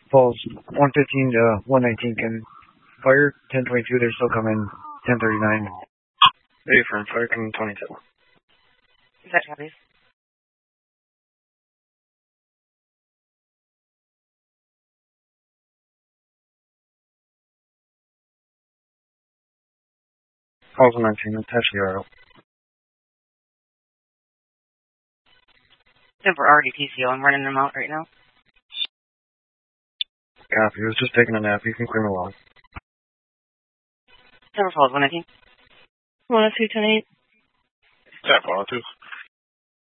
Falls 115 to 119 can fire 1022. They're still coming 1039. Ready for fire coming 22. Is that copies? Falls 19, attach the RO. We're already TCO. I'm running them out right now. Copy. He was just taking a nap. You can clear him along. Silver Falls 119. 102, 10-8. Tap 102.